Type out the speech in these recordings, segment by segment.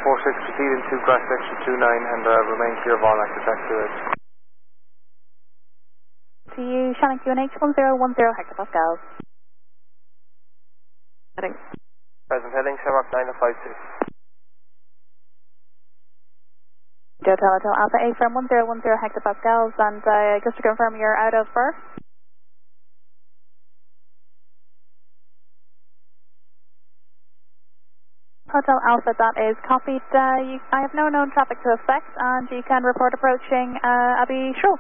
46, proceed into cross section 29 and remain clear of all active taxi routes. To you, Shannon QNH 1010 hectopascals. Heading. Present heading, Shamrock 9052. Hotel Alpha A from 1010 hectopascals, and just to confirm you're out of berth. Hotel Alpha, that is copied. I have no known traffic to affect, and you can report approaching Abbey Shrew.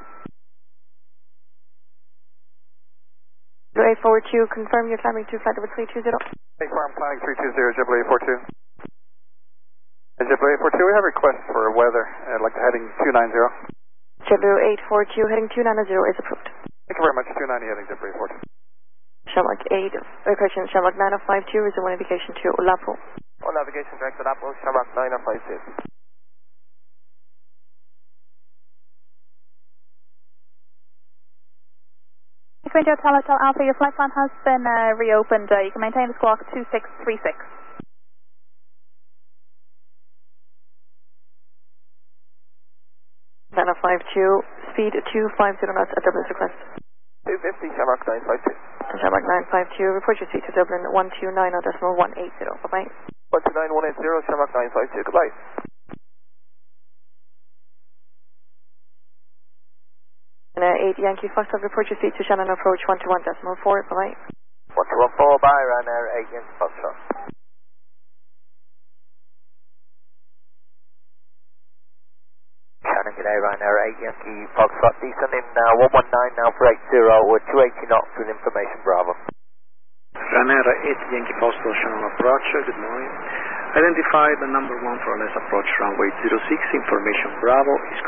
0842, confirm you're climbing to flight number 320. Farm planning 320, JetBlue 842. JetBlue 842, we have a request for weather, like the heading 290. JetBlue 842, heading 290 is approved. Thank you very much, 290 heading JetBlue 842. Shamrock 8, correction, Shamrock 9052, resume navigation to Olapo. All navigation direct to Olapo, Shamrock 9052. Quinto Hotel Alpha, your flight plan has been reopened. You can maintain the squawk 2636. Nano 52, speed 250 knots at Dublin's request. 250, Shamrock 952. Shamrock 952, report your seat to Dublin 129.180. Bye-bye. 129.180, Shamrock 952, goodbye. 8 Yankee Foxtrot, report your seat to Shannon approach 121.4. Bye-bye. 121.4, bye, Ryanair 8 Yankee Foxtrot. Shannon, good day, Ryanair 8 Yankee Foxtrot, descending 119 now for 80, we're 280 knots with information Bravo. Ryanair 8 Yankee Foxtrot, Shannon approach, good morning. Identify the number 1 for less approach runway 06, information Bravo is